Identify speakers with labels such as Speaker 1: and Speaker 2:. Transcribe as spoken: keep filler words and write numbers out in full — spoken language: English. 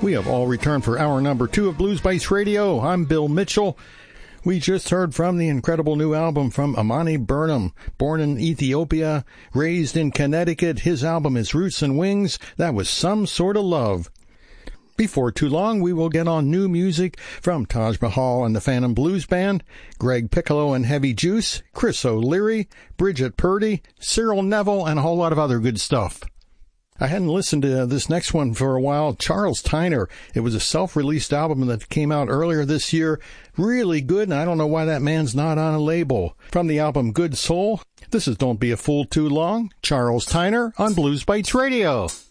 Speaker 1: We have all returned for hour number two of Blues Bites Radio. I'm Bill Mitchell. We just heard from the incredible new album from Amani Burnham. Born in Ethiopia, raised in Connecticut, his album is Roots and Wings. That was Some Sort of Love. Before too long, we will get on new music from Taj Mahal and the Phantom Blues Band, Greg Piccolo and Heavy Juice, Chris O'Leary, Bridget Purdy, Cyril Neville, and a whole lot of other good stuff. I hadn't listened to this next one for a while. Charles Tyner. It was a self-released album that came out earlier this year. Really good, and I don't know why that man's not on a label. From the album Good Soul, this is Don't Be a Fool Too Long, Charles Tyner on Blues Bites Radio.